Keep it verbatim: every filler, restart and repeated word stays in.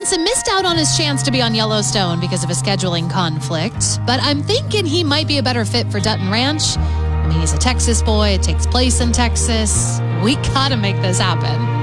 Hansen missed out on his chance to be on Yellowstone because of a scheduling conflict, but I'm thinking he might be a better fit for Dutton Ranch. I mean, he's a Texas boy. It takes place in Texas. We gotta make this happen.